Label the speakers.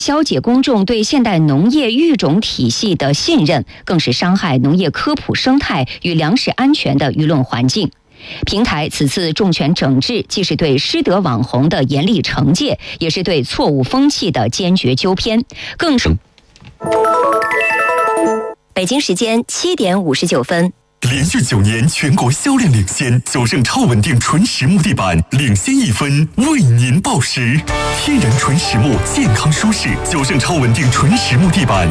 Speaker 1: 消解公众对现代农业育种体系的信任，更是伤害农业科普生态与粮食安全的舆论环境。平台此次重拳整治，既是对失德网红的严厉惩戒，也是对错误风气的坚决纠偏，更是。北京时间7点59分。
Speaker 2: 连续9年全国销量领先，九盛超稳定纯实木地板领先1分，为您报时。天然纯实木，健康舒适，九盛超稳定纯实木地板。